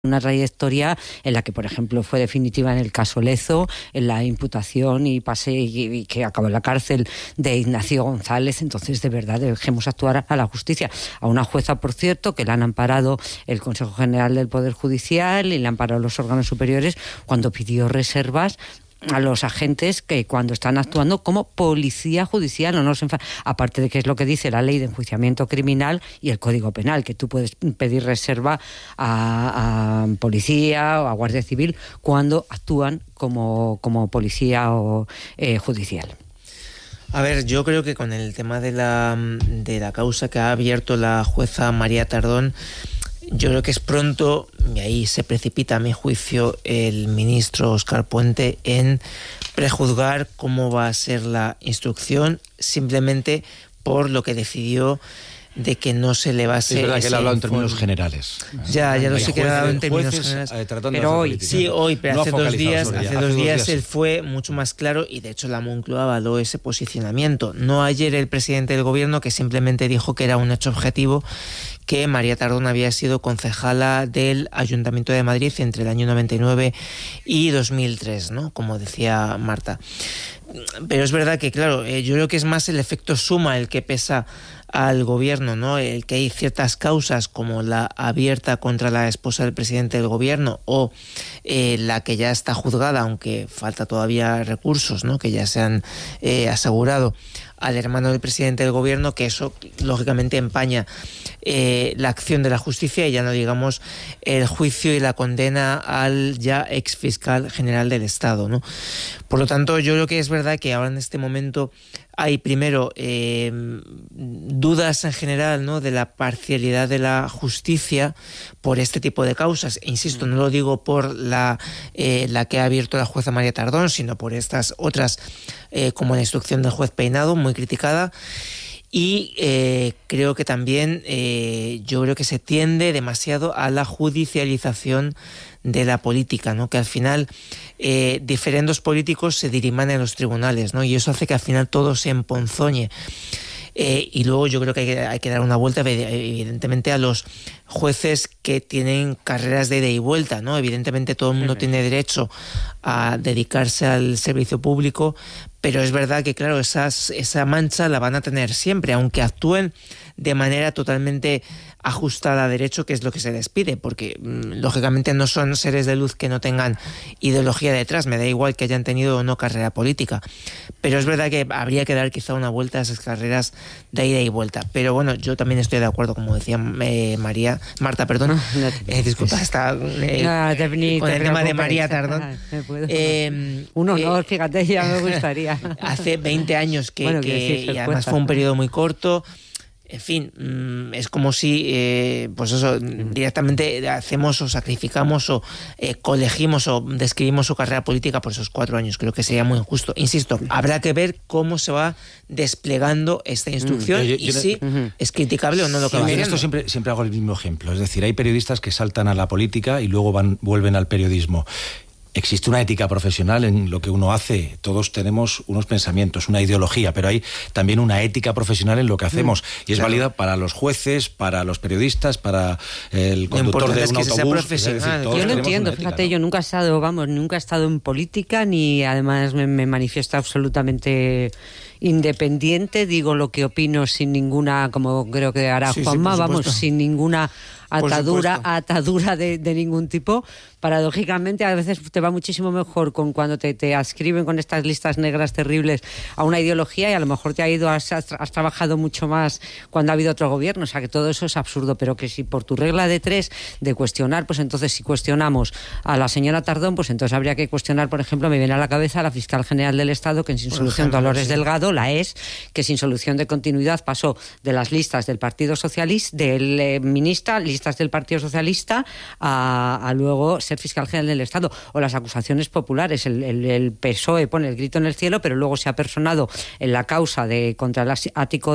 una trayectoria en la que, por ejemplo, fue definitiva en el caso Lezo, en la imputación y que acabó en la cárcel de Ignacio González. Entonces, de verdad, dejemos actuar a la justicia. A una jueza, por cierto, que la han amparado el Consejo General del Poder Judicial y le han amparado los órganos superiores cuando pidió reservas a los agentes que cuando están actuando como policía judicial, aparte de que es lo que dice la ley de enjuiciamiento criminal y el Código Penal, que tú puedes pedir reserva a policía o a guardia civil cuando actúan como policía judicial. A ver, yo creo que con el tema de la causa que ha abierto la jueza María Tardón, yo creo que es pronto, y ahí se precipita a mi juicio el ministro Óscar Puente en prejuzgar cómo va a ser la instrucción, simplemente por lo que decidió de que no se le va a hacer. Es verdad que él ha hablado en términos generales. Ya lo sé que ha hablado en términos generales. Pero hoy, pero no hace dos días sí. Él fue mucho más claro y de hecho la Moncloa avaló ese posicionamiento. No ayer el presidente del gobierno, que simplemente dijo que era un hecho objetivo que María Tardón había sido concejala del Ayuntamiento de Madrid entre el año 99 y 2003, ¿no? Como decía Marta. Pero es verdad que, claro, yo creo que es más el efecto suma el que pesa al gobierno, ¿no? El que hay ciertas causas como la abierta contra la esposa del presidente del gobierno o la que ya está juzgada, aunque falta todavía recursos, ¿no? Que ya se han asegurado al hermano del presidente del gobierno, que eso lógicamente empaña la acción de la justicia y ya no digamos el juicio y la condena al ya ex fiscal general del Estado, ¿no? Por lo tanto, yo creo que es verdad que ahora en este momento hay primero dudas en general, ¿no?, de la parcialidad de la justicia por este tipo de causas. Insisto, no lo digo por la que ha abierto la jueza María Tardón, sino por estas otras, como la instrucción del juez Peinado, muy criticada. Y creo que también yo creo que se tiende demasiado a la judicialización de la política, ¿no? Que al final diferendos políticos se diriman en los tribunales, ¿no? Y eso hace que al final todo se emponzoñe. Y luego yo creo que hay que dar una vuelta evidentemente a los jueces que tienen carreras de ida y vuelta, ¿no? Evidentemente todo el mundo tiene derecho a dedicarse al servicio público, pero es verdad que, claro, esa mancha la van a tener siempre, aunque actúen de manera totalmente ajustada a derecho, que es lo que se les pide, porque lógicamente no son seres de luz que no tengan ideología detrás, me da igual que hayan tenido o no carrera política, pero es verdad que habría que dar quizá una vuelta a esas carreras de ida y vuelta. Pero bueno, yo también estoy de acuerdo, como decía Marta, perdón, disculpa, está con el tema de María Tardón. Un honor, fíjate, ya me gustaría. Hace 20 años que y además fue un periodo muy corto. En fin, es como si, pues eso, directamente hacemos o sacrificamos o colegimos o describimos su carrera política por esos 4 años. Creo que sería muy injusto. Insisto, habrá que ver cómo se va desplegando esta instrucción y si es criticable o no lo que va haciendo. Esto siempre hago el mismo ejemplo. Es decir, hay periodistas que saltan a la política y luego vuelven al periodismo. Existe una ética profesional en lo que uno hace. Todos tenemos unos pensamientos, una ideología, pero hay también una ética profesional en lo que hacemos. Y es válida para los jueces, para los periodistas, para el conductor de un autobús. Yo lo entiendo, fíjate, ¿no? Yo nunca he estado en política, ni además me manifiesto absolutamente independiente, digo lo que opino sin ninguna, como creo que hará Juanma, sin ninguna atadura de ningún tipo. Paradójicamente, a veces te va muchísimo mejor con cuando te adscriben con estas listas negras terribles a una ideología y a lo mejor te has trabajado mucho más cuando ha habido otro gobierno. O sea, que todo eso es absurdo, pero que si por tu regla de 3 de cuestionar, pues entonces si cuestionamos a la señora Tardón, pues entonces habría que cuestionar, por ejemplo, me viene a la cabeza a la fiscal general del Estado, que sin solución, Dolores Delgado, que sin solución de continuidad pasó de las listas del Partido Socialista, del ministra, listas del Partido Socialista, a luego ser fiscal general del Estado, o las acusaciones populares. El PSOE pone el grito en el cielo, pero luego se ha personado en la causa contra el ático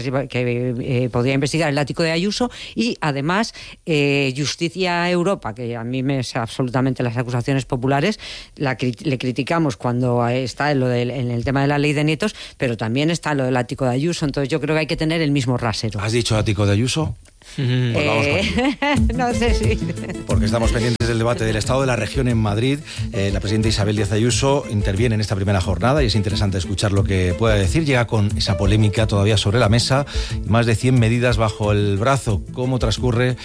que podría investigar el ático de Ayuso, y además Justicia Europa, que a mí me es absolutamente las acusaciones populares, le criticamos cuando está en el tema de la ley de nietos, pero también está lo del ático de Ayuso. Entonces yo creo que hay que tener el mismo rasero. ¿Has dicho ático de Ayuso? Pues vamos no sé si... Porque estamos pendientes del debate del Estado de la Región en Madrid. La presidenta Isabel Díaz Ayuso interviene en esta primera jornada y es interesante escuchar lo que pueda decir. Llega con esa polémica todavía sobre la mesa y más de 100 medidas bajo el brazo. ¿Cómo transcurre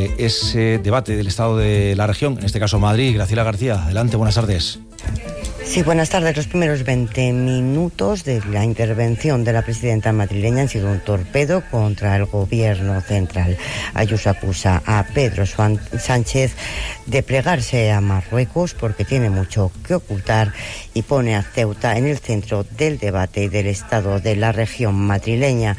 ese debate del Estado de la Región? En este caso Madrid. Graciela García, adelante, buenas tardes. Sí, buenas tardes. Los primeros 20 minutos de la intervención de la presidenta madrileña han sido un torpedo contra el gobierno central. Ayuso acusa a Pedro Sánchez de plegarse a Marruecos porque tiene mucho que ocultar y pone a Ceuta en el centro del debate del Estado de la Región madrileña.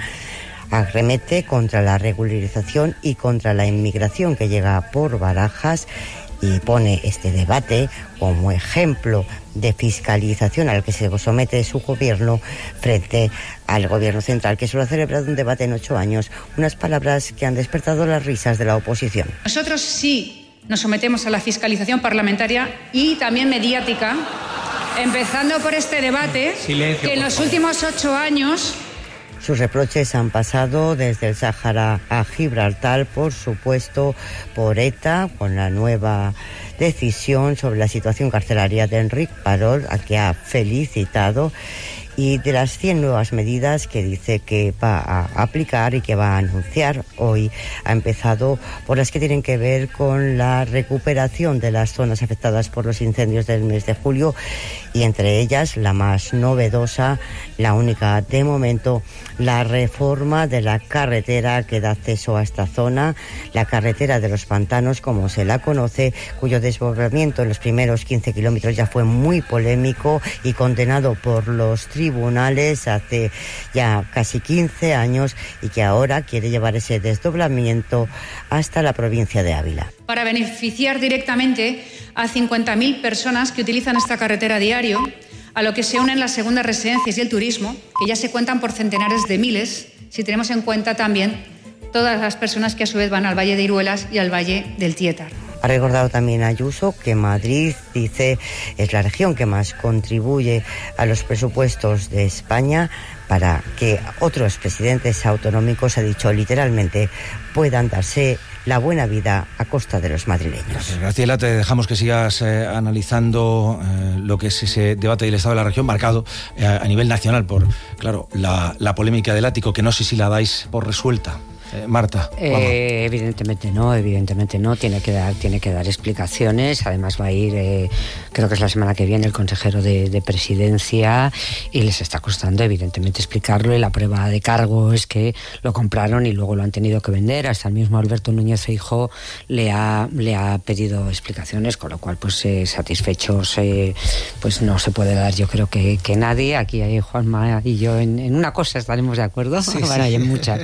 Arremete contra la regularización y contra la inmigración que llega por Barajas y pone este debate como ejemplo de fiscalización al que se somete su gobierno frente al gobierno central, que solo ha celebrado un debate en 8 años. Unas palabras que han despertado las risas de la oposición. Nosotros sí nos sometemos a la fiscalización parlamentaria y también mediática, empezando por este debate. Silencio, que en los últimos 8 años... Sus reproches han pasado desde el Sáhara a Gibraltar, por supuesto, por ETA, con la nueva decisión sobre la situación carcelaria de Enric Parol, a que ha felicitado, y de las 100 nuevas medidas que dice que va a aplicar y que va a anunciar hoy. Ha empezado por las que tienen que ver con la recuperación de las zonas afectadas por los incendios del mes de julio, y entre ellas la más novedosa, la única de momento, la reforma de la carretera que da acceso a esta zona, la carretera de los pantanos, como se la conoce, cuyo desbordamiento en los primeros 15 kilómetros ya fue muy polémico y condenado por los tribunales hace ya casi 15 años, y que ahora quiere llevar ese desdoblamiento hasta la provincia de Ávila. Para beneficiar directamente a 50.000 personas que utilizan esta carretera a diario, a lo que se unen las segundas residencias y el turismo, que ya se cuentan por centenares de miles, si tenemos en cuenta también todas las personas que a su vez van al Valle de Iruelas y al Valle del Tietar. Ha recordado también Ayuso que Madrid, dice, es la región que más contribuye a los presupuestos de España para que otros presidentes autonómicos, ha dicho literalmente, puedan darse la buena vida a costa de los madrileños. Gracias, Graciela. Te dejamos que sigas analizando lo que es ese debate del Estado de la Región, marcado a nivel nacional por, claro, la polémica del ático, que no sé si la dais por resuelta. Marta. Evidentemente no, tiene que dar explicaciones. Además va a ir, creo que es la semana que viene, el consejero de Presidencia, y les está costando evidentemente explicarlo, y la prueba de cargo es que lo compraron y luego lo han tenido que vender. Hasta el mismo Alberto Núñez Feijóo le ha pedido explicaciones, con lo cual pues satisfechos pues no se puede dar, yo creo que nadie. Aquí Juanma y yo en una cosa estaremos de acuerdo, sí, bueno, sí. Y en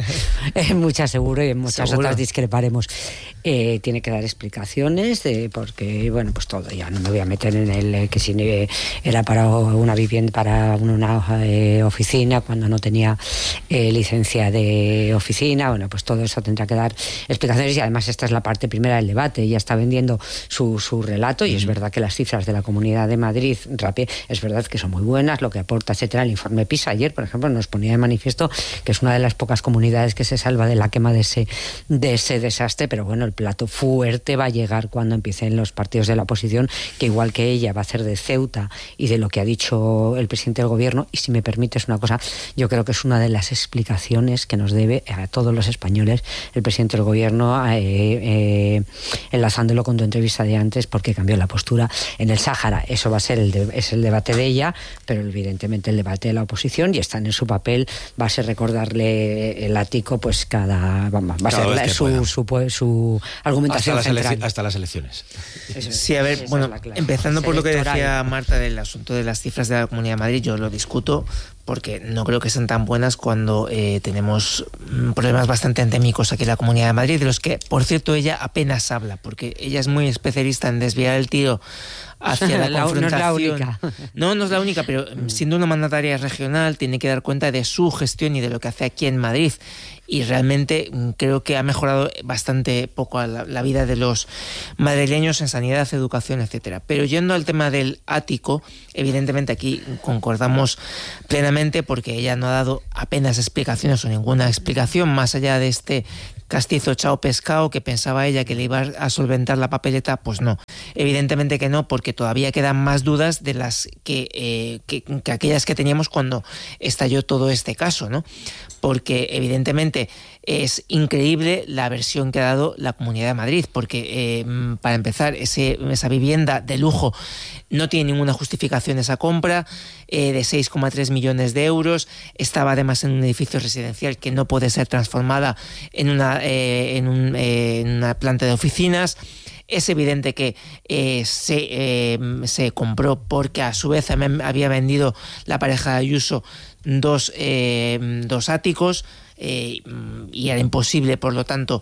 muchas seguro, y en muchas otras discreparemos. Tiene que dar explicaciones porque, bueno, pues todo, ya no me voy a meter en el que si era para una vivienda, para una oficina, cuando no tenía licencia de oficina. Bueno, pues todo eso tendrá que dar explicaciones, y además esta es la parte primera del debate. Ya está vendiendo su relato, y es verdad que las cifras de la Comunidad de Madrid, es verdad que son muy buenas, lo que aporta, etcétera. El informe PISA ayer, por ejemplo, nos ponía de manifiesto que es una de las pocas comunidades que se salva de la quema de ese desastre, pero bueno, el plato fuerte va a llegar cuando empiecen los partidos de la oposición, que igual que ella va a hacer de Ceuta y de lo que ha dicho el presidente del gobierno. Y si me permites una cosa, yo creo que es una de las explicaciones que nos debe a todos los españoles el presidente del gobierno, enlazándolo con tu entrevista de antes, porque cambió la postura en el Sáhara. Eso va a ser es el debate de ella, pero evidentemente el debate de la oposición, y están en su papel, va a ser recordarle el ático, pues va a ser su argumentación central. Hasta las elecciones. Sí, a ver, bueno, empezando por lo que decía Marta del asunto de las cifras de la Comunidad de Madrid, yo lo discuto porque no creo que sean tan buenas cuando tenemos problemas bastante endémicos aquí en la Comunidad de Madrid, de los que, por cierto, ella apenas habla, porque ella es muy especialista en desviar el tiro hacia la confrontación. No es la única. No es la única, pero siendo una mandataria regional tiene que dar cuenta de su gestión y de lo que hace aquí en Madrid. Y realmente creo que ha mejorado bastante poco la vida de los madrileños en sanidad, educación, etcétera. Pero yendo al tema del ático, evidentemente aquí concordamos plenamente precisamente porque ella no ha dado apenas explicaciones o ninguna explicación más allá de este castizo chao pescado que pensaba ella que le iba a solventar la papeleta. Pues no, evidentemente que no, porque todavía quedan más dudas de las que aquellas que teníamos cuando estalló todo este caso, ¿no? Porque evidentemente es increíble la versión que ha dado la Comunidad de Madrid, porque para empezar, esa vivienda de lujo no tiene ninguna justificación, esa compra de 6,3 millones de euros, estaba además en un edificio residencial que no puede ser transformada en una planta de oficinas. Es evidente que se compró porque a su vez había vendido la pareja de Ayuso dos áticos, y era imposible, por lo tanto,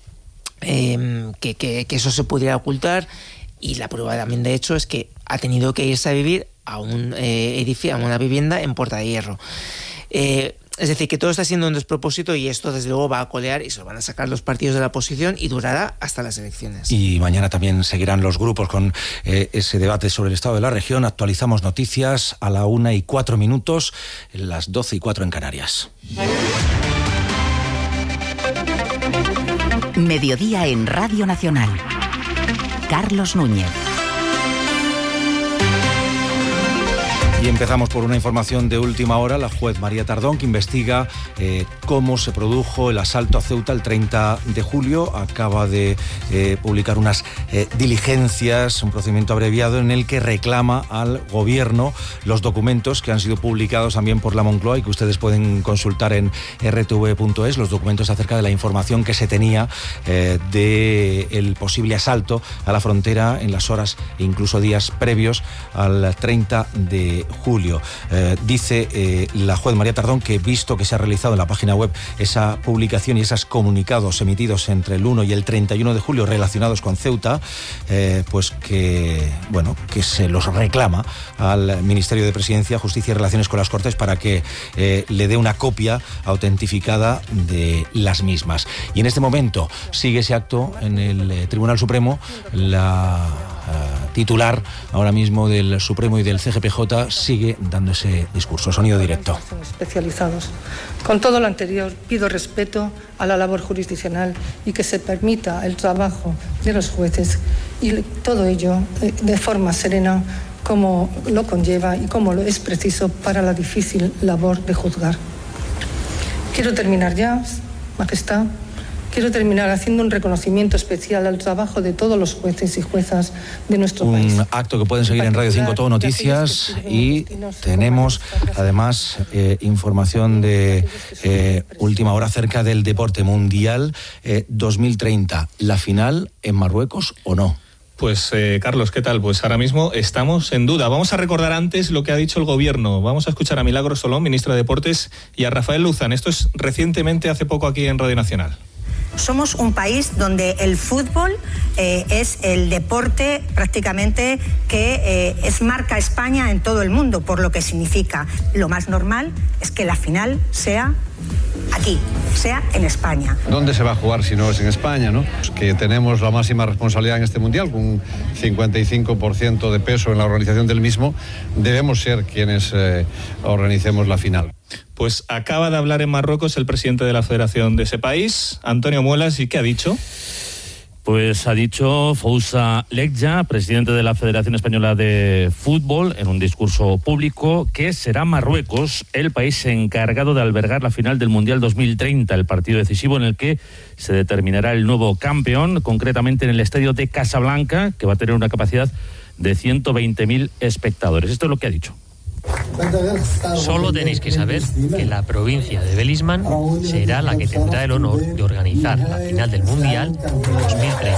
que eso se pudiera ocultar. Y la prueba también, de hecho, es que ha tenido que irse a vivir a un edificio, a una vivienda en Puerta de Hierro. Es decir, que todo está siendo un despropósito, y esto desde luego va a colear y se lo van a sacar los partidos de la oposición y durará hasta las elecciones. Y mañana también seguirán los grupos con ese debate sobre el estado de la región. Actualizamos noticias a la 1:04, las 12:04 en Canarias. Mediodía en Radio Nacional. Carlos Núñez. Y empezamos por una información de última hora. La juez María Tardón, que investiga cómo se produjo el asalto a Ceuta el 30 de julio, acaba de publicar unas diligencias, un procedimiento abreviado en el que reclama al gobierno los documentos que han sido publicados también por la Moncloa y que ustedes pueden consultar en rtv.es, los documentos acerca de la información que se tenía del posible asalto a la frontera en las horas e incluso días previos al 30 de julio. Dice la juez María Tardón que, visto que se ha realizado en la página web esa publicación y esos comunicados emitidos entre el 1 y el 31 de julio relacionados con Ceuta, pues que se los reclama al Ministerio de Presidencia, Justicia y Relaciones con las Cortes para que le dé una copia autentificada de las mismas. Y en este momento sigue ese acto en el Tribunal Supremo. La titular ahora mismo del Supremo y del CGPJ sigue dando ese discurso. Sonido directo. Especializados. Con todo lo anterior, pido respeto a la labor jurisdiccional y que se permita el trabajo de los jueces, y todo ello de forma serena, como lo conlleva y como lo es preciso para la difícil labor de juzgar. Quiero terminar ya, Majestad. Quiero terminar haciendo un reconocimiento especial al trabajo de todos los jueces y juezas de nuestro país. Un acto que pueden seguir en Radio 5 Todo Noticias, y tenemos además información de última hora acerca del deporte mundial 2030. ¿La final en Marruecos o no? Pues Carlos, ¿qué tal? Pues ahora mismo estamos en duda. Vamos a recordar antes lo que ha dicho el gobierno. Vamos a escuchar a Milagros Solón, ministra de Deportes, y a Rafael Luzán. Esto es recientemente, hace poco, aquí en Radio Nacional. Somos un país donde el fútbol es el deporte prácticamente que es marca España en todo el mundo, por lo que significa. Lo más normal es que la final sea aquí, sea en España. ¿Dónde se va a jugar si no es en España, no? Que tenemos la máxima responsabilidad en este mundial, con un 55% de peso en la organización del mismo, debemos ser quienes organicemos la final. Pues acaba de hablar en Marruecos el presidente de la federación de ese país, Antonio Muelas, ¿y qué ha dicho? Pues ha dicho Foussa Lekja, presidente de la Federación Española de Fútbol, en un discurso público, que será Marruecos el país encargado de albergar la final del Mundial 2030, el partido decisivo en el que se determinará el nuevo campeón, concretamente en el estadio de Casablanca, que va a tener una capacidad de 120.000 espectadores. Esto es lo que ha dicho. Solo tenéis que saber que la provincia de Belisman será la que tendrá el honor de organizar la final del Mundial 2030.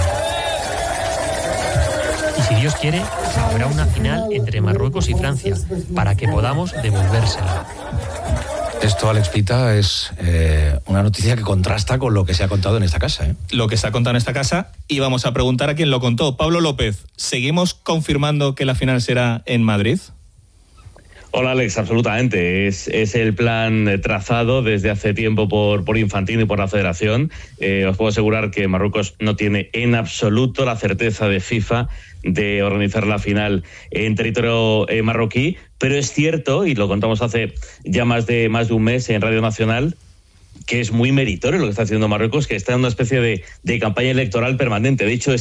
Y si Dios quiere, habrá una final entre Marruecos y Francia, para que podamos devolvérsela. Esto, Alex Pita, es una noticia que contrasta con lo que se ha contado en esta casa. Lo que se ha contado en esta casa, y vamos a preguntar a quién lo contó. Pablo López, ¿seguimos confirmando que la final será en Madrid? Hola Alex, absolutamente. Es el plan trazado desde hace tiempo por Infantino y por la Federación. Os puedo asegurar que Marruecos no tiene en absoluto la certeza de FIFA de organizar la final en territorio marroquí, pero es cierto, y lo contamos hace ya más de un mes en Radio Nacional, que es muy meritorio lo que está haciendo Marruecos, que está en una especie de campaña electoral permanente. De hecho,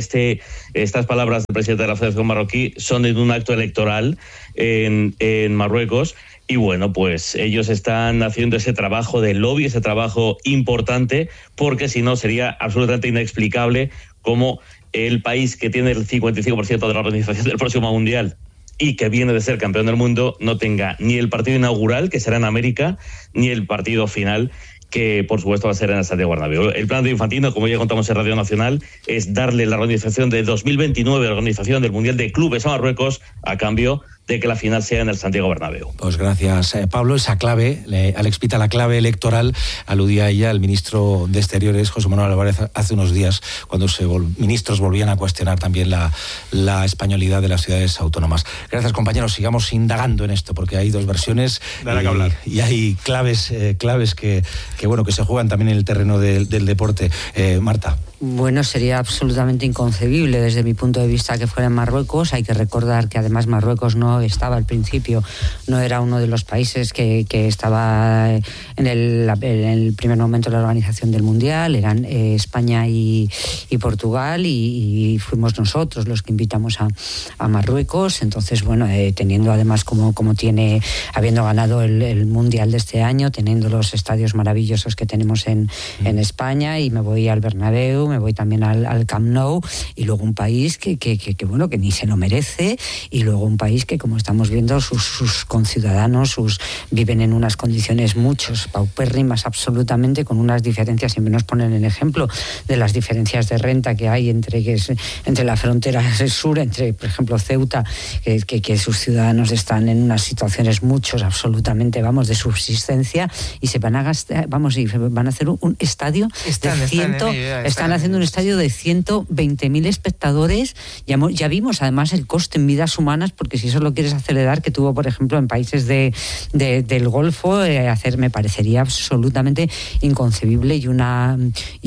estas palabras del presidente de la Federación marroquí son en un acto electoral en Marruecos. Y bueno, pues ellos están haciendo ese trabajo de lobby, ese trabajo importante, porque si no sería absolutamente inexplicable cómo el país que tiene el 55% de la organización del próximo Mundial y que viene de ser campeón del mundo no tenga ni el partido inaugural, que será en América, ni el partido final, que por supuesto va a ser en el Santiago Bernabéu. El plan de Infantino, como ya contamos en Radio Nacional, es darle la organización de 2029, la organización del Mundial de Clubes a Marruecos, a cambio de que la final sea en el Santiago Bernabéu. Pues gracias, Pablo. Esa clave, Alex Pita, la clave electoral, aludía a ella el ministro de Exteriores, José Manuel Álvarez, hace unos días, cuando ministros volvían a cuestionar también la españolidad de las ciudades autónomas. Gracias, compañeros. Sigamos indagando en esto, porque hay dos versiones y hay claves que se juegan también en el terreno del deporte. Marta. Bueno, sería absolutamente inconcebible desde mi punto de vista que fuera en Marruecos. Hay que recordar que además Marruecos no estaba al principio, no era uno de los países que estaba en el primer momento de la organización del Mundial. Eran España y Portugal y fuimos nosotros los que invitamos a Marruecos. Entonces, bueno, teniendo además como tiene, habiendo ganado el Mundial de este año, teniendo los estadios maravillosos que tenemos en España, y me voy al Bernabéu, me voy también al Camp Nou, y luego un país que ni se lo merece, y luego un país que, como estamos viendo, sus conciudadanos viven en unas condiciones muchos paupérrimas absolutamente, con unas diferencias. Siempre nos ponen el ejemplo de las diferencias de renta que hay entre la frontera sur, entre, por ejemplo, Ceuta, que sus ciudadanos están en unas situaciones muchos absolutamente, de subsistencia, y se van a gastar, y van a hacer un estadio están haciendo un estadio de 120.000 espectadores. Ya vimos además el coste en vidas humanas, porque si eso lo quieres acelerar, que tuvo, por ejemplo, en países del Golfo, me parecería absolutamente inconcebible y una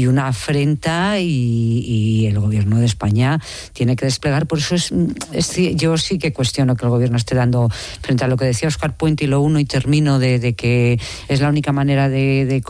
afrenta, y el gobierno de España tiene que desplegar. Por eso yo sí que cuestiono que el gobierno esté dando, frente a lo que decía Oscar Puente, y lo uno y termino, de que es la única manera de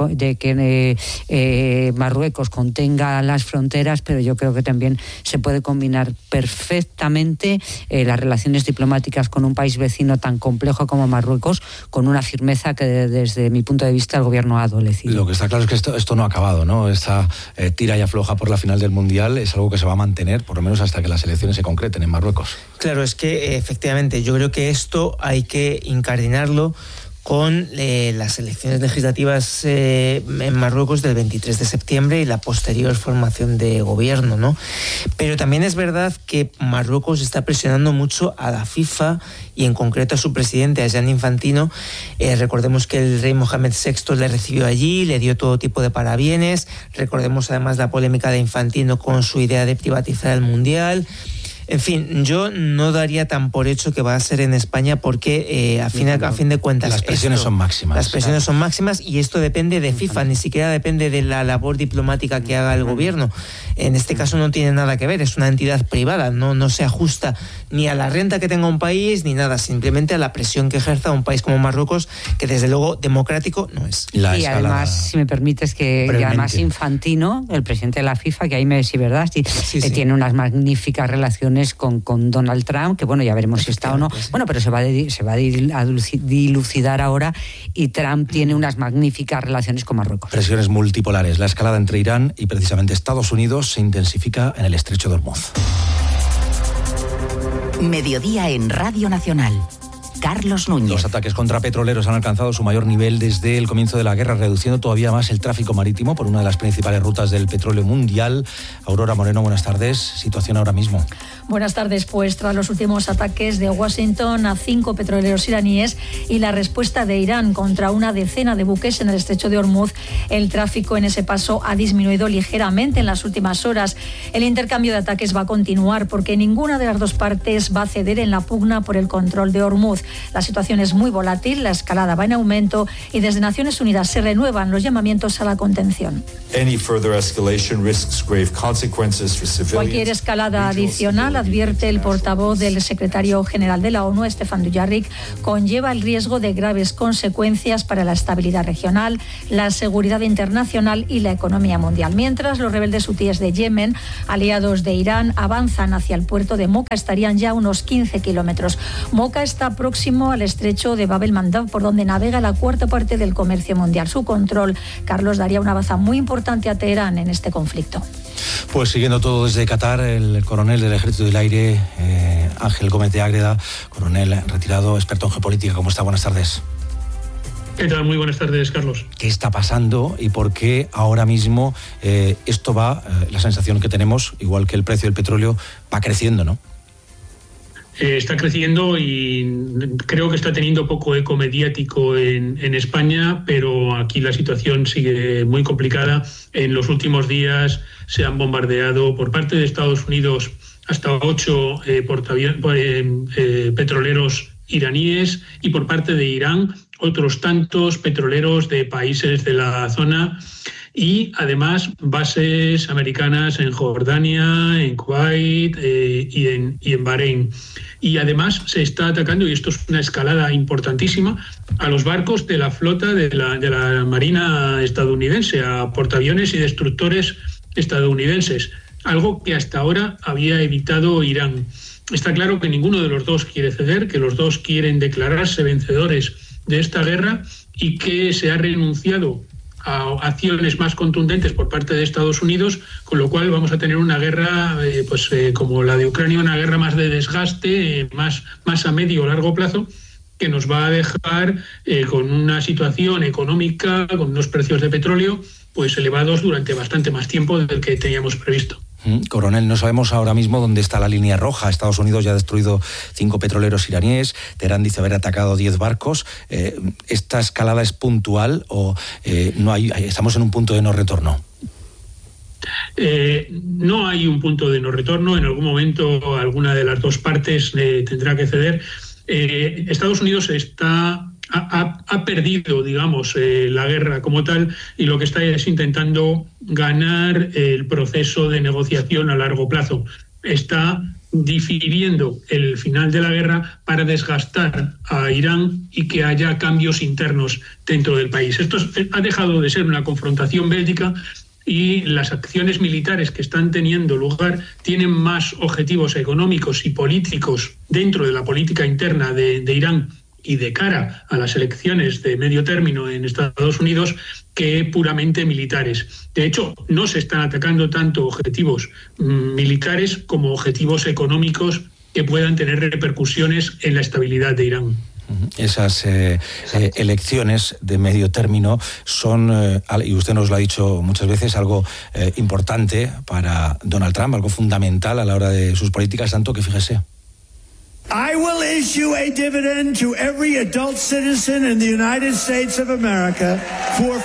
que Marruecos contenga las fronteras, pero yo creo que también se puede combinar perfectamente las relaciones diplomáticas con un país vecino tan complejo como Marruecos, con una firmeza que desde mi punto de vista el gobierno ha adolecido. Lo que está claro es que esto no ha acabado, ¿no? Esta tira y afloja por la final del Mundial es algo que se va a mantener, por lo menos hasta que las elecciones se concreten en Marruecos. Claro, es que efectivamente yo creo que esto hay que incardinarlo con las elecciones legislativas en Marruecos del 23 de septiembre y la posterior formación de gobierno, ¿no? Pero también es verdad que Marruecos está presionando mucho a la FIFA y en concreto a su presidente, a Gianni Infantino. Recordemos que el rey Mohamed VI le recibió allí, le dio todo tipo de parabienes. Recordemos además la polémica de Infantino con su idea de privatizar el Mundial. En fin, yo no daría tan por hecho que va a ser en España, porque a fin de cuentas las presiones son máximas. Las presiones son máximas, y esto depende de FIFA, ni siquiera depende de la labor diplomática que haga el gobierno. En este caso no tiene nada que ver, es una entidad privada, no se ajusta ni a la renta que tenga un país ni nada, simplemente a la presión que ejerza un país como Marruecos, que desde luego democrático no es. Y además, si me permites, además Infantino, el presidente de la FIFA, que ahí me decís, ¿verdad? Sí. Tiene unas magníficas relaciones con Donald Trump, que bueno, ya veremos si está o no. Bueno, pero se va a dilucidar ahora, y Trump tiene unas magníficas relaciones con Marruecos. Presiones multipolares. La escalada entre Irán y precisamente Estados Unidos se intensifica en el estrecho de Hormuz. Mediodía en Radio Nacional. Carlos Núñez. Los ataques contra petroleros han alcanzado su mayor nivel desde el comienzo de la guerra, reduciendo todavía más el tráfico marítimo por una de las principales rutas del petróleo mundial. Aurora Moreno, buenas tardes. Situación ahora mismo. Buenas tardes. Pues tras los últimos ataques de Washington a 5 petroleros iraníes y la respuesta de Irán contra una decena de buques en el estrecho de Hormuz, el tráfico en ese paso ha disminuido ligeramente en las últimas horas. El intercambio de ataques va a continuar, porque ninguna de las dos partes va a ceder en la pugna por el control de Hormuz. La situación es muy volátil, la escalada va en aumento y desde Naciones Unidas se renuevan los llamamientos a la contención. Cualquier escalada adicional, advierte el portavoz del secretario general de la ONU, Stefan Dujarric, conlleva el riesgo de graves consecuencias para la estabilidad regional, la seguridad internacional y la economía mundial. Mientras, los rebeldes hutíes de Yemen, aliados de Irán, avanzan hacia el puerto de Moca. Estarían ya a unos 15 kilómetros. Moca está próximo al estrecho de Bab el-Mandab, por donde navega la cuarta parte del comercio mundial. Su control, Carlos, daría una baza muy importante a Teherán en este conflicto. Pues siguiendo todo desde Qatar, el coronel del Ejército del Aire, Ángel Gómez de Ágreda, coronel retirado, experto en geopolítica. ¿Cómo está? Buenas tardes. ¿Qué tal? Muy buenas tardes, Carlos. ¿Qué está pasando y por qué ahora mismo esto va, la sensación que tenemos, igual que el precio del petróleo, va creciendo, ¿no? Está creciendo y creo que está teniendo poco eco mediático en España, pero aquí la situación sigue muy complicada. En los últimos días se han bombardeado por parte de Estados Unidos hasta 8 petroleros iraníes y por parte de Irán otros tantos petroleros de países de la zona. Y además bases americanas en Jordania, en Kuwait y en Bahrein. Y además se está atacando, y esto es una escalada importantísima, a los barcos de la flota de la Marina estadounidense, a portaaviones y destructores estadounidenses, algo que hasta ahora había evitado Irán. Está claro que ninguno de los dos quiere ceder, que los dos quieren declararse vencedores de esta guerra y que se ha renunciado a acciones más contundentes por parte de Estados Unidos, con lo cual vamos a tener una guerra como la de Ucrania, una guerra más de desgaste, más a medio o largo plazo, que nos va a dejar con una situación económica, con unos precios de petróleo pues elevados durante bastante más tiempo del que teníamos previsto. Coronel, no sabemos ahora mismo dónde está la línea roja. Estados Unidos ya ha destruido 5 petroleros iraníes, Teherán dice haber atacado 10 barcos. ¿Esta escalada es puntual o estamos en un punto de no retorno? No hay un punto de no retorno. En algún momento alguna de las dos partes tendrá que ceder. Estados Unidos ha perdido, digamos, la guerra como tal, y lo que está es intentando ganar el proceso de negociación a largo plazo. Está difiriendo el final de la guerra para desgastar a Irán y que haya cambios internos dentro del país. Esto ha dejado de ser una confrontación bélica, y las acciones militares que están teniendo lugar tienen más objetivos económicos y políticos dentro de la política interna de Irán y de cara a las elecciones de medio término en Estados Unidos que puramente militares. De hecho, no se están atacando tanto objetivos militares como objetivos económicos que puedan tener repercusiones en la estabilidad de Irán. Esas elecciones de medio término son, y usted nos lo ha dicho muchas veces, algo importante para Donald Trump, algo fundamental a la hora de sus políticas, tanto que fíjese. I will issue a dividend to every adult citizen in the United States of America for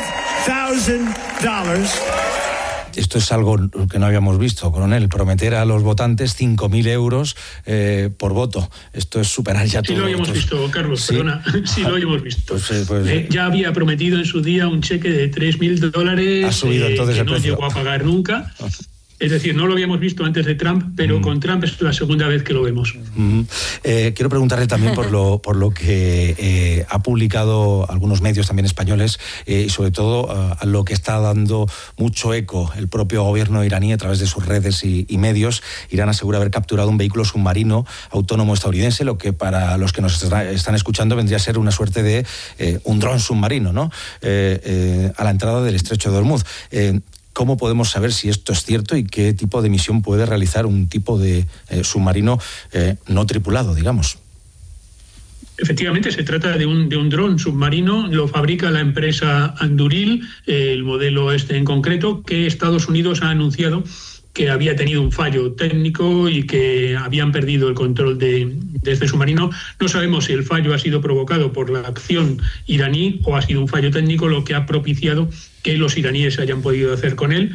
$5,000. Esto es algo que no habíamos visto, coronel, prometer a los votantes 5.000 euros por voto. Esto es superar ya todo. Sí lo habíamos visto, Carlos, ¿sí? Perdona, sí lo habíamos visto. Ya había prometido en su día un cheque de $3.000. Ha subido entonces que el precio. No llegó a pagar nunca. Es decir, no lo habíamos visto antes de Trump, pero con Trump es la segunda vez que lo vemos. Quiero preguntarle también por lo que ha publicado algunos medios también españoles y sobre todo a lo que está dando mucho eco el propio gobierno iraní a través de sus redes y medios. Irán asegura haber capturado un vehículo submarino autónomo estadounidense, lo que para los que nos están escuchando vendría a ser una suerte de un dron submarino, ¿no? A la entrada del estrecho de Hormuz. ¿Cómo podemos saber si esto es cierto y qué tipo de misión puede realizar un tipo de submarino no tripulado, digamos? Efectivamente, se trata de un dron submarino, lo fabrica la empresa Anduril, el modelo este en concreto, que Estados Unidos ha anunciado que había tenido un fallo técnico y que habían perdido el control de este submarino. No sabemos si el fallo ha sido provocado por la acción iraní o ha sido un fallo técnico lo que ha propiciado que los iraníes hayan podido hacer con él.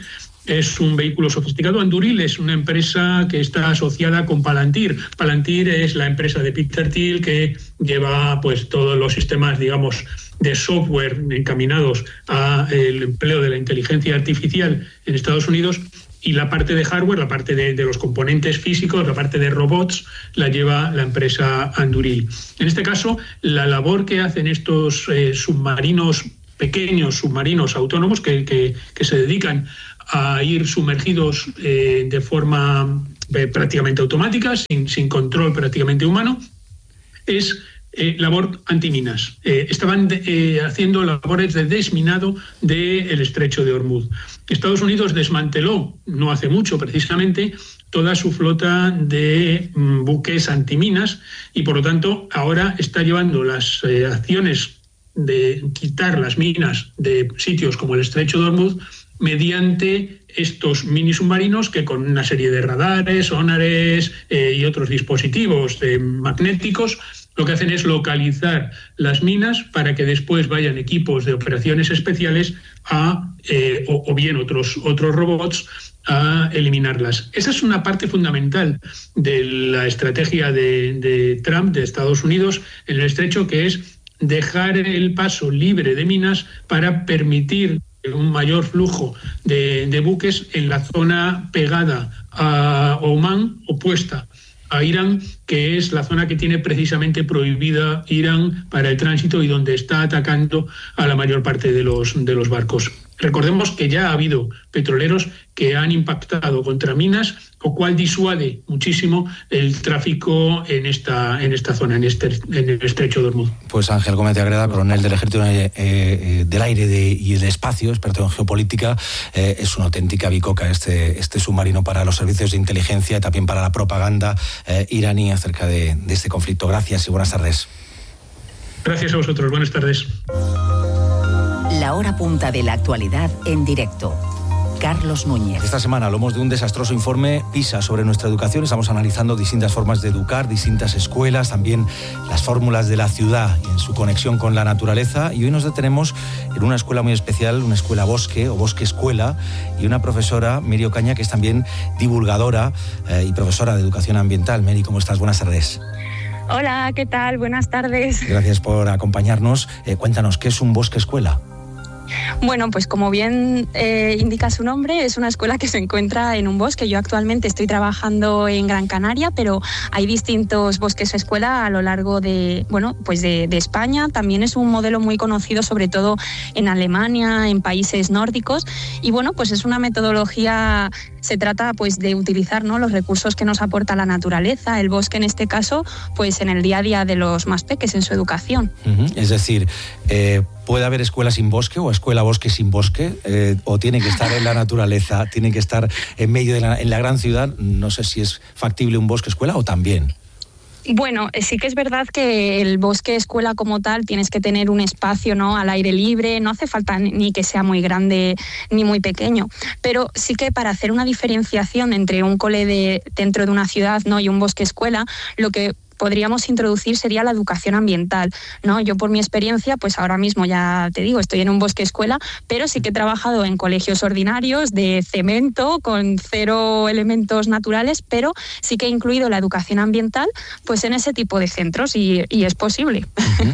es un vehículo sofisticado. Anduril es una empresa que está asociada con Palantir. Palantir es la empresa de Peter Thiel que lleva pues todos los sistemas, digamos, de software encaminados al empleo de la inteligencia artificial en Estados Unidos, y la parte de hardware, la parte de los componentes físicos, la parte de robots, la lleva la empresa Anduril. En este caso, la labor que hacen estos submarinos, pequeños submarinos autónomos que se dedican a ir sumergidos de forma prácticamente automática, sin control prácticamente humano, es labor antiminas. Estaban haciendo labores de desminado del estrecho de Hormuz. Estados Unidos desmanteló, no hace mucho precisamente, toda su flota de buques antiminas y, por lo tanto, ahora está llevando las acciones de quitar las minas de sitios como el estrecho de Hormuz mediante estos mini submarinos que, con una serie de radares, sonares y otros dispositivos magnéticos, lo que hacen es localizar las minas para que después vayan equipos de operaciones especiales o bien otros robots a eliminarlas. Esa es una parte fundamental de la estrategia de Trump, de Estados Unidos, en el estrecho, que es dejar el paso libre de minas para permitir un mayor flujo de buques en la zona pegada a Omán, opuesta a Irán, que es la zona que tiene precisamente prohibida Irán para el tránsito y donde está atacando a la mayor parte de los barcos. Recordemos que ya ha habido petroleros que han impactado contra minas, lo cual disuade muchísimo el tráfico en esta zona, en el estrecho de Hormuz. Pues Ángel Gómez de Agreda, coronel del Ejército del Aire y del Espacio, experto en geopolítica. Es una auténtica bicoca este submarino para los servicios de inteligencia y también para la propaganda iraní acerca de este conflicto. Gracias y buenas tardes. Gracias a vosotros, buenas tardes. La hora punta de la actualidad en directo. Carlos Núñez. Esta semana hablamos de un desastroso informe PISA sobre nuestra educación. Estamos analizando distintas formas de educar, distintas escuelas, también las fórmulas de la ciudad y en su conexión con la naturaleza. Y hoy nos detenemos en una escuela muy especial, una escuela bosque o bosque escuela, y una profesora, Meri Ocaña, que es también divulgadora y profesora de educación ambiental. Meri, ¿cómo estás? Buenas tardes. Hola, ¿qué tal? Buenas tardes. Gracias por acompañarnos. Cuéntanos, ¿qué es un bosque escuela? Bueno, pues como bien indica su nombre, es una escuela que se encuentra en un bosque. Yo actualmente estoy trabajando en Gran Canaria, pero hay distintos bosques escuela a lo largo de España. También es un modelo muy conocido, sobre todo en Alemania, en países nórdicos. Y bueno, pues es una metodología. Se trata pues de utilizar, ¿no?, los recursos que nos aporta la naturaleza, el bosque en este caso, pues en el día a día de los más peques, en su educación. Es decir, ¿puede haber escuela sin bosque o escuela bosque sin bosque? ¿O tiene que estar en la naturaleza, tiene que estar en medio en la gran ciudad? No sé si es factible un bosque escuela o también. Bueno, sí que es verdad que el bosque escuela como tal tienes que tener un espacio, ¿no?, al aire libre. No hace falta ni que sea muy grande ni muy pequeño, pero sí que para hacer una diferenciación entre un cole dentro de una ciudad, ¿no?, y un bosque escuela, lo que podríamos introducir sería la educación ambiental, ¿no? Yo, por mi experiencia, pues ahora mismo ya te digo, estoy en un bosque escuela, pero sí que he trabajado en colegios ordinarios de cemento con 0 elementos naturales, pero sí que he incluido la educación ambiental pues en ese tipo de centros y es posible.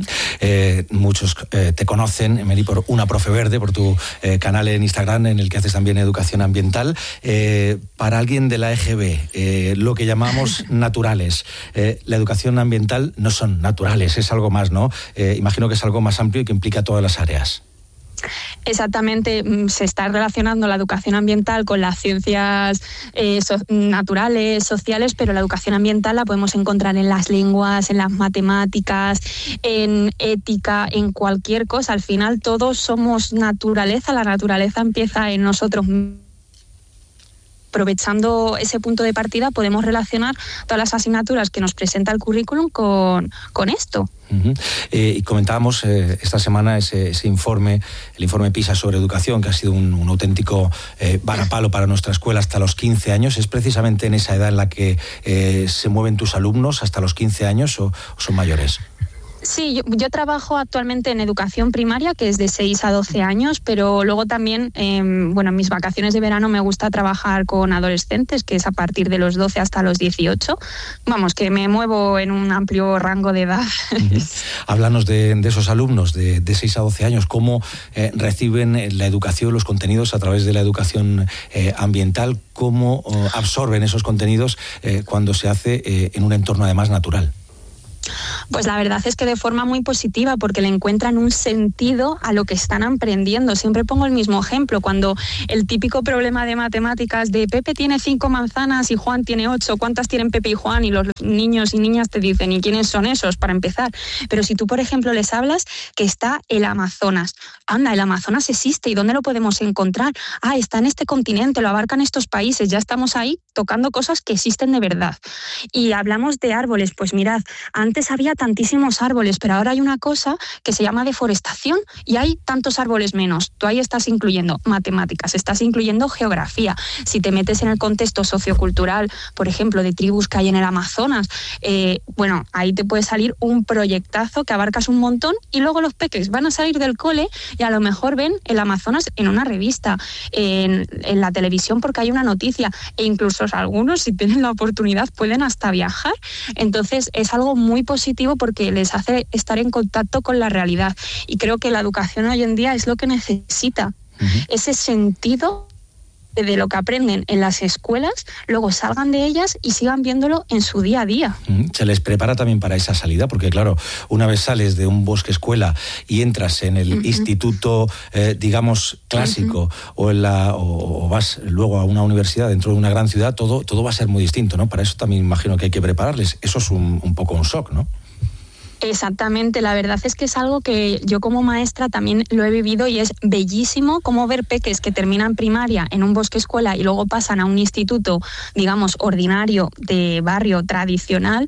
Muchos te conocen, Meri, por Una Profe Verde, por tu canal en Instagram en el que haces también educación ambiental. Para alguien de la EGB, lo que llamamos naturales, la educación ambiental no son naturales, es algo más, ¿no? Imagino que es algo más amplio y que implica todas las áreas. Exactamente, se está relacionando la educación ambiental con las ciencias naturales, sociales, pero la educación ambiental la podemos encontrar en las lenguas, en las matemáticas, en ética, en cualquier cosa. Al final todos somos naturaleza, la naturaleza empieza en nosotros mismos. Aprovechando ese punto de partida podemos relacionar todas las asignaturas que nos presenta el currículum con esto. Y comentábamos esta semana ese informe, el informe PISA sobre educación, que ha sido un auténtico varapalo para nuestra escuela hasta los 15 años. ¿Es precisamente en esa edad en la que se mueven tus alumnos, hasta los 15 años, o son mayores? Sí, yo trabajo actualmente en educación primaria, que es de 6 a 12 años, pero luego también, en mis vacaciones de verano me gusta trabajar con adolescentes, que es a partir de los 12 hasta los 18. Vamos, que me muevo en un amplio rango de edad. Háblanos de esos alumnos de 6 a 12 años, cómo reciben la educación, los contenidos a través de la educación ambiental, cómo absorben esos contenidos cuando se hace en un entorno además natural. Pues la verdad es que de forma muy positiva, porque le encuentran un sentido a lo que están aprendiendo. Siempre pongo el mismo ejemplo, cuando el típico problema de matemáticas de Pepe tiene 5 manzanas y Juan tiene 8, ¿cuántas tienen Pepe y Juan? Y los niños y niñas te dicen, ¿y quiénes son esos? Para empezar. Pero si tú, por ejemplo, les hablas que está el Amazonas. Anda, el Amazonas existe, ¿y dónde lo podemos encontrar? Ah, está en este continente, lo abarcan estos países, ya estamos ahí tocando cosas que existen de verdad. Y hablamos de árboles, pues mirad, antes había tantísimos árboles, pero ahora hay una cosa que se llama deforestación y hay tantos árboles menos. Tú ahí estás incluyendo matemáticas, estás incluyendo geografía. Si te metes en el contexto sociocultural, por ejemplo, de tribus que hay en el Amazonas, ahí te puede salir un proyectazo que abarcas un montón y luego los peques van a salir del cole y a lo mejor ven el Amazonas en una revista, en la televisión porque hay una noticia, e incluso algunos, si tienen la oportunidad, pueden hasta viajar. Entonces es algo muy positivo porque les hace estar en contacto con la realidad, y creo que la educación hoy en día es lo que necesita, ese sentido de lo que aprenden en las escuelas, luego salgan de ellas y sigan viéndolo en su día a día. Se les prepara también para esa salida, porque claro, una vez sales de un bosque escuela y entras en el instituto, digamos, clásico, o vas luego a una universidad dentro de una gran ciudad, todo va a ser muy distinto, ¿no? Para eso también imagino que hay que prepararles. Eso es un poco un shock, ¿no? Exactamente, la verdad es que es algo que yo como maestra también lo he vivido, y es bellísimo cómo ver peques que terminan primaria en un bosque escuela y luego pasan a un instituto, digamos, ordinario, de barrio tradicional.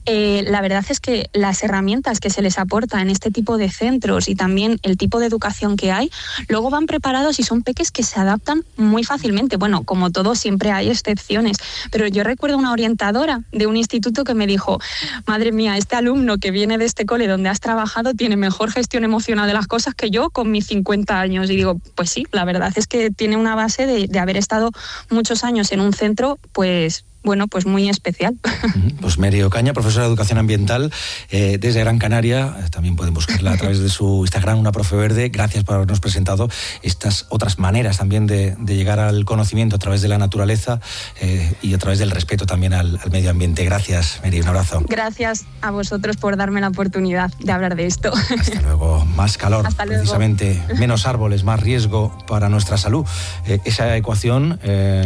La verdad es que las herramientas que se les aporta en este tipo de centros y también el tipo de educación que hay, luego van preparados y son peques que se adaptan muy fácilmente. Bueno, como todo, siempre hay excepciones, pero yo recuerdo una orientadora de un instituto que me dijo, madre mía, este alumno que viene de este cole donde has trabajado tiene mejor gestión emocional de las cosas que yo con mis 50 años. Y digo, pues sí, la verdad es que tiene una base de haber estado muchos años en un centro, pues muy especial. Pues Mary Ocaña, profesora de Educación Ambiental desde Gran Canaria. También pueden buscarla a través de su Instagram, Una Profe Verde. Gracias por habernos presentado estas otras maneras también de llegar al conocimiento a través de la naturaleza y a través del respeto también al medio ambiente. Gracias, Mary, un abrazo. Gracias a vosotros por darme la oportunidad de hablar de esto. Hasta luego. Más calor, precisamente, menos árboles, más riesgo para nuestra salud. Esa ecuación,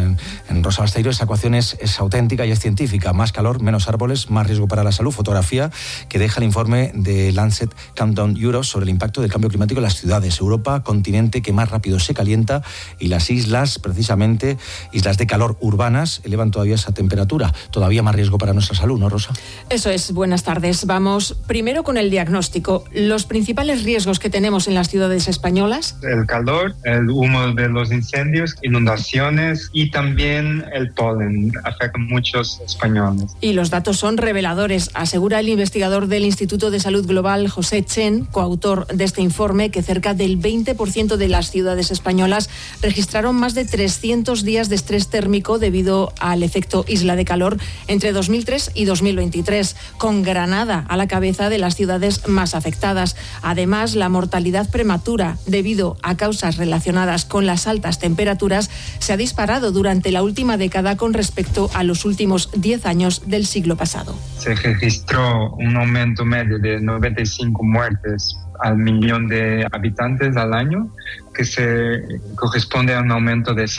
en Rosa Basteiro, esa ecuación es auténtica y es científica. Más calor, menos árboles, más riesgo para la salud. Fotografía que deja el informe de Lancet Countdown Europe sobre el impacto del cambio climático en las ciudades. Europa, continente que más rápido se calienta, y las islas, precisamente, islas de calor urbanas, elevan todavía esa temperatura. Todavía más riesgo para nuestra salud, ¿no, Rosa? Eso es. Buenas tardes. Vamos primero con el diagnóstico. Los principales riesgos que tenemos en las ciudades españolas: el calor, el humo de los incendios, inundaciones y también el polen. Afecta a muchos españoles. Y los datos son reveladores, asegura el investigador del Instituto de Salud Global, José Chen, coautor de este informe, que cerca del 20% de las ciudades españolas registraron más de 300 días de estrés térmico debido al efecto isla de calor entre 2003 y 2023, con Granada a la cabeza de las ciudades más afectadas. Además, la mortalidad prematura debido a causas relacionadas con las altas temperaturas se ha disparado durante la última década con respecto a los últimos 10 años del siglo pasado. Se registró un aumento medio de 95 muertes al millón de habitantes al año, que se corresponde a un aumento de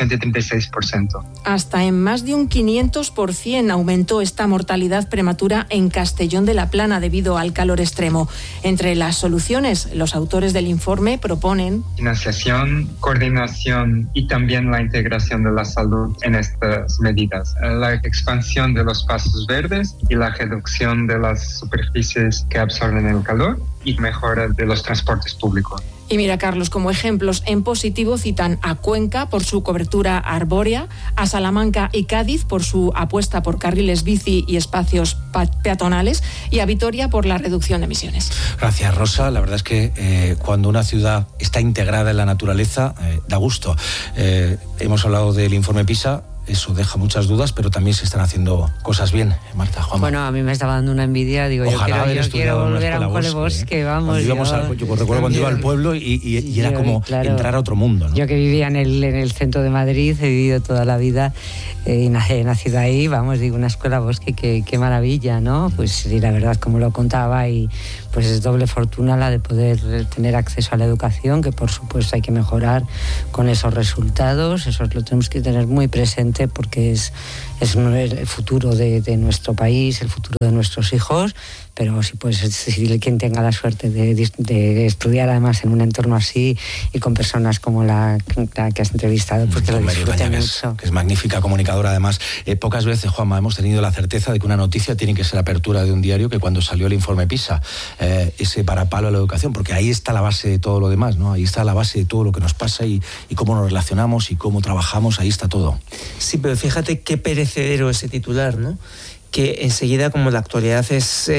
136%. Hasta en más de un 500% aumentó esta mortalidad prematura en Castellón de la Plana debido al calor extremo. Entre las soluciones, los autores del informe proponen financiación, coordinación y también la integración de la salud en estas medidas, la expansión de los espacios verdes y la reducción de las superficies que absorben el calor y mejora de los transportes públicos. Y mira, Carlos, como ejemplos en positivo citan a Cuenca por su cobertura arbórea, a Salamanca y Cádiz por su apuesta por carriles bici y espacios peatonales, y a Vitoria por la reducción de emisiones. Gracias, Rosa. La verdad es que cuando una ciudad está integrada en la naturaleza, da gusto. Hemos hablado del informe PISA. Eso deja muchas dudas, pero también se están haciendo cosas bien, Marta, Juanma. Bueno, a mí me estaba dando una envidia, digo, Ojalá yo quiero volver a un colebosque, vamos. Yo recuerdo cuando iba al pueblo y era como entrar a otro mundo, ¿no? Yo que vivía en el centro de Madrid, he vivido toda la vida y nacido ahí, vamos, digo, una escuela bosque, qué maravilla, ¿no? Pues sí, la verdad, como lo contaba, y pues es doble fortuna la de poder tener acceso a la educación, que por supuesto hay que mejorar con esos resultados, eso lo tenemos que tener muy presente, porque es el futuro de nuestro país, el futuro de nuestros hijos, pero si quien tenga la suerte de estudiar además en un entorno así y con personas como la que has entrevistado, pues que lo disfruten mucho. Que es magnífica comunicadora además. Pocas veces, Juanma, hemos tenido la certeza de que una noticia tiene que ser apertura de un diario, que cuando salió el informe PISA, ese parapalo a la educación, porque ahí está la base de todo lo demás, ¿no? Ahí está la base de todo lo que nos pasa y cómo nos relacionamos y cómo trabajamos, ahí está todo. Sí, pero fíjate qué perecedero ese titular, ¿no? Que enseguida, como la actualidad es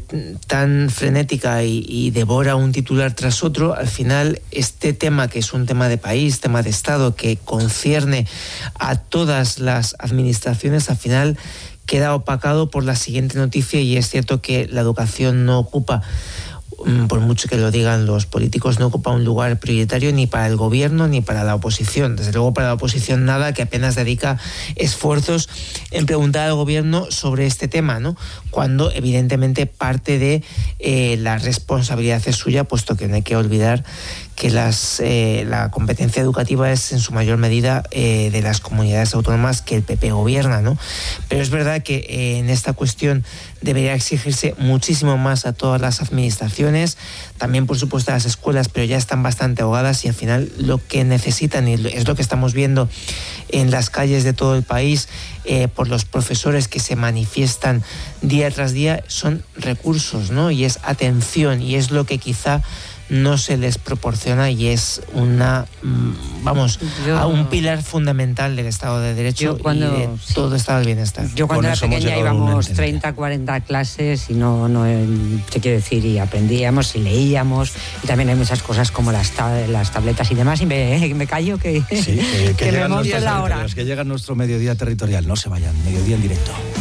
tan frenética y devora un titular tras otro, al final este tema, que es un tema de país, tema de Estado, que concierne a todas las administraciones, al final queda opacado por la siguiente noticia, y es cierto que la educación no ocupa, por mucho que lo digan los políticos, no ocupa un lugar prioritario ni para el gobierno ni para la oposición. Desde luego para la oposición nada, que apenas dedica esfuerzos en preguntar al gobierno sobre este tema, ¿no? Cuando evidentemente parte de la responsabilidad es suya, puesto que no hay que olvidar que la competencia educativa es en su mayor medida de las comunidades autónomas que el PP gobierna, ¿no? Pero es verdad que en esta cuestión debería exigirse muchísimo más a todas las administraciones, también por supuesto a las escuelas, pero ya están bastante ahogadas, y al final lo que necesitan, y es lo que estamos viendo en las calles de todo el país, por los profesores que se manifiestan día tras día, son recursos, ¿no? Y es atención, y es lo que quizá no se les proporciona, y es un pilar fundamental del Estado de Derecho y de todo Estado del bienestar. Yo cuando era pequeña íbamos 30, 40 clases y no te quiero decir, y aprendíamos y leíamos, y también hay muchas cosas como las tabletas y demás, y me callo que me monto la hora. Que llega nuestro mediodía territorial, no se vayan, mediodía en directo.